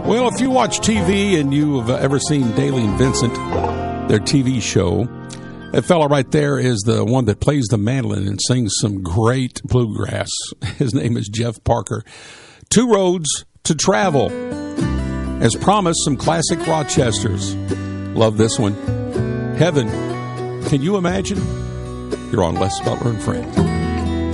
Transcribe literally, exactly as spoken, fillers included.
Well, if you watch T V and you have ever seen Daly and Vincent, their T V show, that fella right there is the one that plays the mandolin and sings some great bluegrass. His name is Jeff Parker. Two Roads to Travel. As promised, some classic Rochesters. Love this one. Heaven. Can you imagine? You're on Less Butler and Friends.